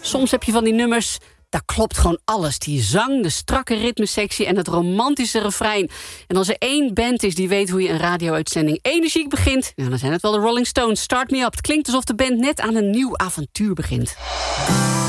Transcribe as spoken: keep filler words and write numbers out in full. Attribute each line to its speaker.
Speaker 1: Soms heb je van die nummers, daar klopt gewoon alles. Die zang, de strakke ritmesectie en het romantische refrein. En als er één band is die weet hoe je een radio-uitzending energiek begint, nou, dan zijn het wel de Rolling Stones. Start Me Up. Het klinkt alsof de band net aan een nieuw avontuur begint.